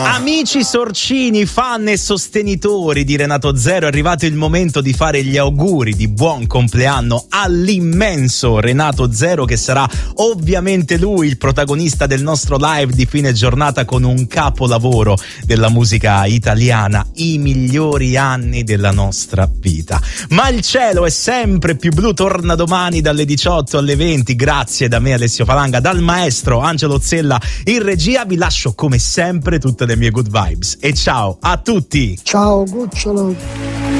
Amici sorcini, fan e sostenitori di Renato Zero, è arrivato il momento di fare gli auguri di buon compleanno all'immenso Renato Zero, che sarà ovviamente lui il protagonista del nostro live di fine giornata con un capolavoro della musica italiana, i migliori anni della nostra vita. Ma il cielo è sempre più blu, torna domani dalle 18 alle 20. Grazie da me, Alessio Falanga, dal maestro Angelo Zella in regia. Vi lascio come sempre tutte le mie good vibes e ciao a tutti. Ciao cucciolo.